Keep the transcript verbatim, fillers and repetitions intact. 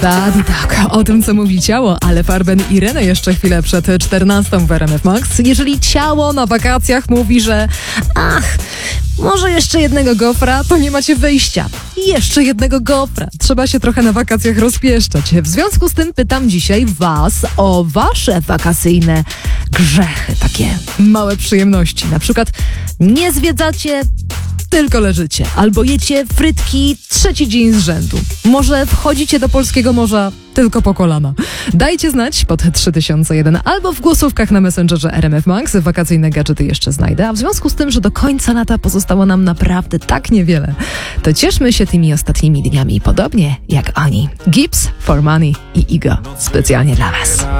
Bad i tak, o tym co mówi ciało, ale Farben i Irene jeszcze chwilę przed czternastą w R M F Max. Jeżeli ciało na wakacjach mówi, że ach, może jeszcze jednego gofra, to nie macie wyjścia. Jeszcze jednego gofra. Trzeba się trochę na wakacjach rozpieszczać. W związku z tym pytam dzisiaj was o wasze wakacyjne grzechy, takie małe przyjemności. Na przykład nie zwiedzacie, tylko leżycie. Albo jecie frytki trzeci dzień z rzędu. Może wchodzicie do polskiego morza tylko po kolana. Dajcie znać pod trzy tysiące jeden albo w głosówkach na Messengerze R M F Max. Wakacyjne gadżety jeszcze znajdę. A w związku z tym, że do końca lata pozostało nam naprawdę tak niewiele, to cieszmy się tymi ostatnimi dniami podobnie jak oni. Gibbs, For Money i Ego. Specjalnie dla was.